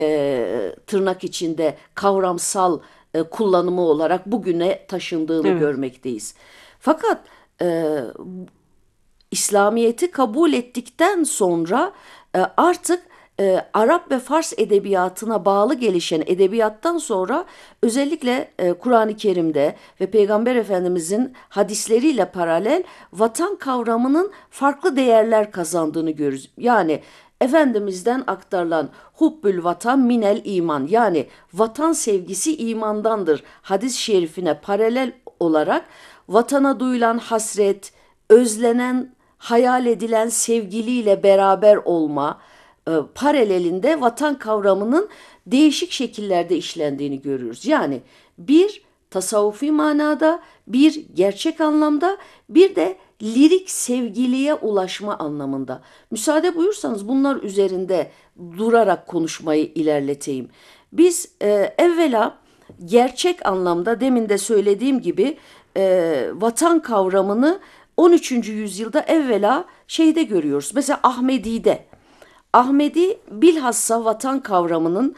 tırnak içinde kavramsal kullanımı olarak bugüne taşındığını Evet. görmekteyiz. Fakat e, İslamiyet'i kabul ettikten sonra artık Arap ve Fars edebiyatına bağlı gelişen edebiyattan sonra özellikle Kur'an-ı Kerim'de ve Peygamber Efendimizin hadisleriyle paralel vatan kavramının farklı değerler kazandığını görürüz. Yani Efendimiz'den aktarılan hubbül vatan minel iman, yani vatan sevgisi imandandır hadis-i şerifine paralel olarak vatana duyulan hasret, özlenen, hayal edilen sevgiliyle beraber olma paralelinde vatan kavramının değişik şekillerde işlendiğini görüyoruz. Yani bir tasavvufi manada, bir gerçek anlamda, bir de lirik sevgiliye ulaşma anlamında. Müsaade buyursanız bunlar üzerinde durarak konuşmayı ilerleteyim. Biz evvela gerçek anlamda demin de söylediğim gibi vatan kavramını 13. yüzyılda evvela şeyde görüyoruz. Mesela Ahmedi'de. Ahmedi bilhassa vatan kavramının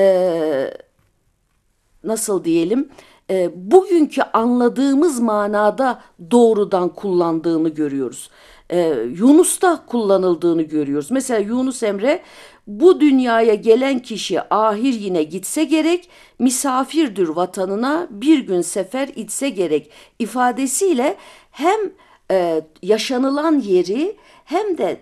nasıl diyelim bugünkü anladığımız manada doğrudan kullandığını görüyoruz. Yunus'ta kullanıldığını görüyoruz. Mesela Yunus Emre bu dünyaya gelen kişi ahir yine gitse gerek, misafirdir vatanına bir gün sefer itse gerek ifadesiyle hem yaşanılan yeri hem de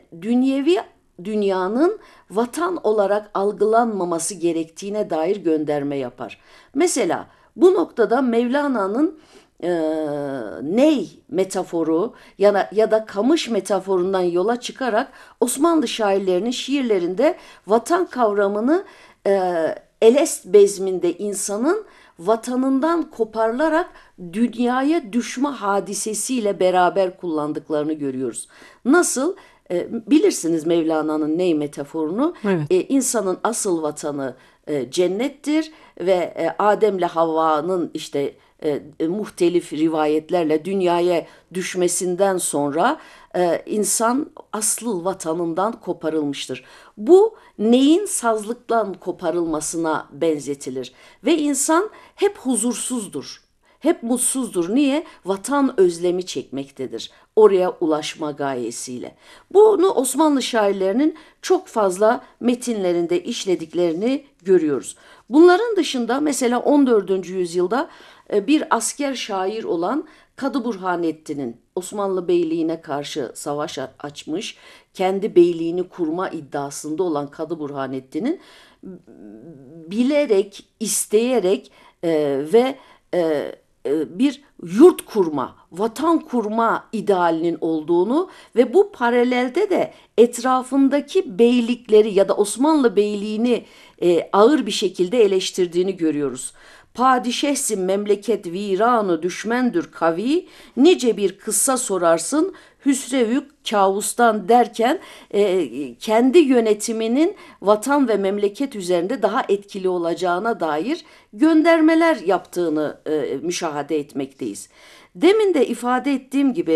dünyanın vatan olarak algılanmaması gerektiğine dair gönderme yapar. Mesela bu noktada Mevlana'nın e, ney metaforu ya da kamış metaforundan yola çıkarak Osmanlı şairlerinin şiirlerinde vatan kavramını Elest bezminde insanın vatanından koparılarak dünyaya düşme hadisesiyle beraber kullandıklarını görüyoruz. Nasıl? Bilirsiniz Mevlana'nın ney metaforunu. Evet. İnsanın asıl vatanı cennettir ve Adem'le Havva'nın işte muhtelif rivayetlerle dünyaya düşmesinden sonra insan asıl vatanından koparılmıştır. Bu neyin sazlıktan koparılmasına benzetilir ve insan hep huzursuzdur. Hep mutsuzdur. Niye? Vatan özlemi çekmektedir. Oraya ulaşma gayesiyle. Bunu Osmanlı şairlerinin çok fazla metinlerinde işlediklerini görüyoruz. Bunların dışında mesela 14. yüzyılda bir asker şair olan Kadı Burhanettin'in Osmanlı Beyliğine karşı savaş açmış, kendi beyliğini kurma iddiasında olan Kadı Burhanettin'in bilerek, isteyerek ve bir yurt kurma, vatan kurma idealinin olduğunu ve bu paralelde de etrafındaki beylikleri ya da Osmanlı beyliğini ağır bir şekilde eleştirdiğini görüyoruz. Padişehsin memleket viranı düşmendür kavi, nice bir kıssa sorarsın hüsrevük kavustan derken kendi yönetiminin vatan ve memleket üzerinde daha etkili olacağına dair göndermeler yaptığını müşahede etmekteyiz. Demin de ifade ettiğim gibi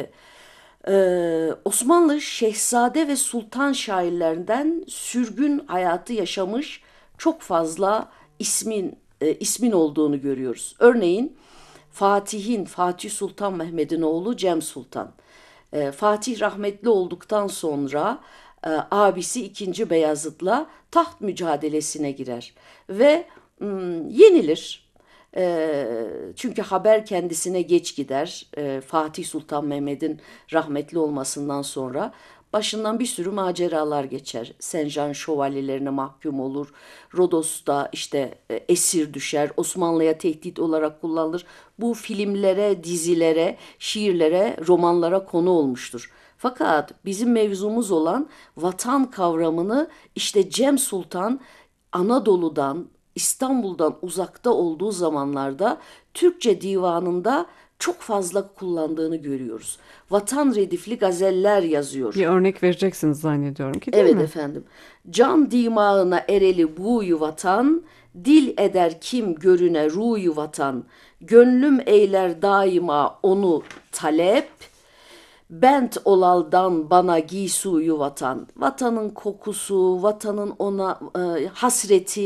Osmanlı şehzade ve sultan şairlerinden sürgün hayatı yaşamış çok fazla ismin olduğunu görüyoruz. Örneğin Fatih Sultan Mehmed'in oğlu Cem Sultan. Fatih rahmetli olduktan sonra abisi II. Beyazıt'la taht mücadelesine girer ve yenilir. Çünkü haber kendisine geç gider. Fatih Sultan Mehmet'in rahmetli olmasından sonra başından bir sürü maceralar geçer. Senjan şövalyelerine mahkum olur. Rodos'ta işte esir düşer. Osmanlı'ya tehdit olarak kullanılır. Bu filmlere, dizilere, şiirlere, romanlara konu olmuştur. Fakat bizim mevzumuz olan vatan kavramını işte Cem Sultan Anadolu'dan, İstanbul'dan uzakta olduğu zamanlarda Türkçe divanında çok fazla kullandığını görüyoruz. Vatan redifli gazeller yazıyor. Bir örnek vereceksiniz zannediyorum ki, değil Evet mi? efendim. Can dimağına ereli buyu vatan, dil eder kim görüne ruyu vatan, gönlüm eyler daima onu talep, Bent olaldan bana giysuyu vatan. Vatanın kokusu, vatanın ona hasreti,